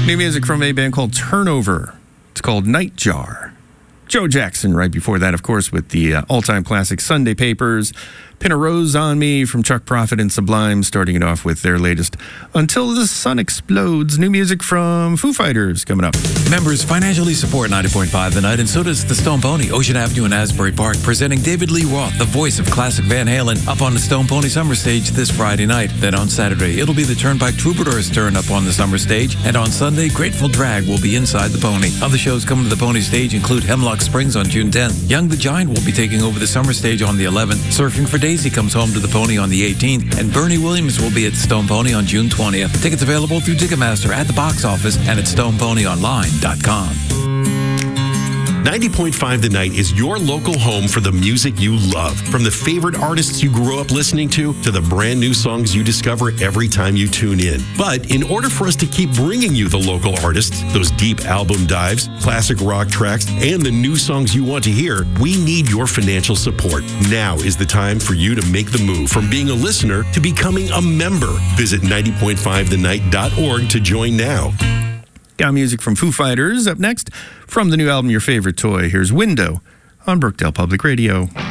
New music from a band called Turnover. It's called Nightjar. Joe Jackson right before that, of course, with the all-time classic Sunday Papers. Pin a Rose on Me from Chuck Prophet and Sublime, starting it off with their latest Until the Sun Explodes. New music from Foo Fighters coming up. Members financially support 90.5 The Night, and so does the Stone Pony, Ocean Avenue in Asbury Park, presenting David Lee Roth, the voice of classic Van Halen, up on the Stone Pony Summer Stage this Friday night. Then on Saturday, it'll be the Turnpike Troubadours' turn up on the Summer Stage, and on Sunday, Grateful Drag will be inside the Pony. Other shows coming to the Pony Stage include Hemlock Springs on June 10th. Young the Giant will be taking over the Summer Stage on the 11th. Surfing for Daisy comes home to the Pony on the 18th, and Bernie Williams will be at Stone Pony on June 20th. Tickets available through Ticketmaster, at the box office, and at stoneponyonline.com. 90.5 The Night is your local home for the music you love. From the favorite artists you grew up listening to the brand new songs you discover every time you tune in. But in order for us to keep bringing you the local artists, those deep album dives, classic rock tracks, and the new songs you want to hear, we need your financial support. Now is the time for you to make the move from being a listener to becoming a member. Visit 90.5thenight.org to join now. Got music from Foo Fighters up next. From the new album Your Favorite Toy, here's Window on Brookdale Public Radio.